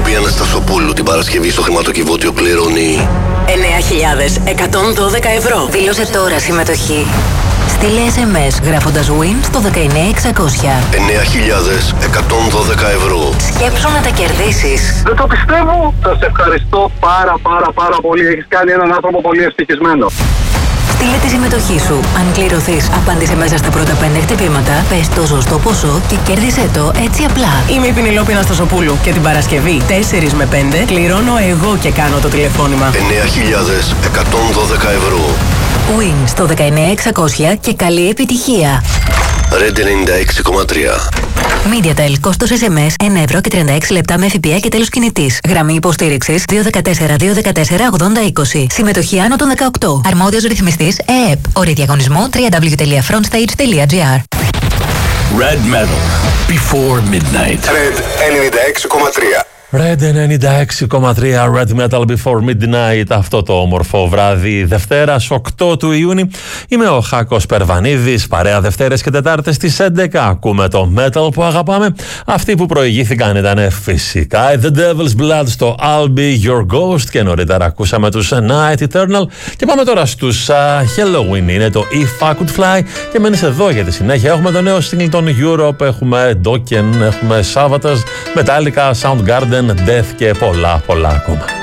εκπομπή Αναστασοπούλου την Παρασκευή στο χρηματοκιβώτιο κληρώνει 9.112 ευρώ. Δήλωσε τώρα συμμετοχή. Στείλε SMS γράφοντας WIN στο 19600. 9.112 ευρώ. Σκέψου να τα κερδίσεις. Δεν το πιστεύω. Σας ευχαριστώ πάρα πολύ. Έχεις κάνει έναν άνθρωπο πολύ ευτυχισμένο. Στείλε τη συμμετοχή σου. Αν κληρωθείς, απάντησε μέσα στα πρώτα 5 χτυπήματα, πες το σωστό ποσό και κέρδισε το έτσι απλά. Είμαι η Πηνηλόπη Αναστασοπούλου και την Παρασκευή 4 με 5 κληρώνω εγώ και κάνω το τηλεφώνημα. 9.112 ευρώ. WIN στο 19600 και καλή επιτυχία. Red 96,3. MediaTel, κόστος SMS 1 ευρώ και 36 λεπτά με ΦΠΑ και τέλος κινητής. Γραμμή υποστήριξης 214-214-8020. Συμμετοχή άνω των 18. Αρμόδιος ρυθμιστής ΕΕΠ. Όροι διαγωνισμού www.frontstage.gr. Red Metal. Before Midnight. Red 96,3. Red 96,3 Red Metal Before Midnight. Αυτό το όμορφο βράδυ Δευτέρας 8 του Ιούνιου. Είμαι ο Χάκος Περβανίδης. Παρέα Δευτέρες και Τετάρτες στις 11. Ακούμε το metal που αγαπάμε. Αυτοί που προηγήθηκαν ήταν φυσικά The Devil's Blood στο I'll Be Your Ghost. Και νωρίτερα ακούσαμε τους Night Eternal. Και πάμε τώρα στους Halloween. Είναι το If I Could Fly. Και μένεις εδώ για τη συνέχεια. Έχουμε το νέο single των Europe. Έχουμε Dokken. Έχουμε Savatage. Metallica, Soundgarden, Death και πολλά ακόμα.